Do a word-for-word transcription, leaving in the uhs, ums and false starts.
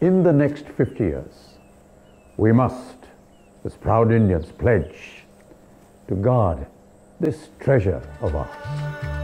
In the next fifty years, we must, as proud Indians, pledge to guard this treasure of ours.